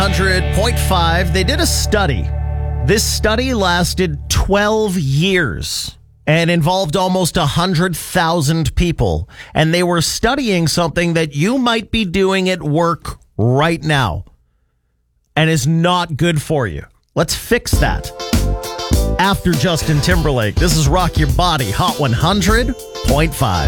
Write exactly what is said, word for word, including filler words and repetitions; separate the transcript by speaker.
Speaker 1: hundred point five. They did a study. This study lasted twelve years and involved almost one hundred thousand people. And they were studying something that you might be doing at work right now and is not good for you. Let's fix that. After Justin Timberlake, this is Rock Your Body, Hot one hundred point five.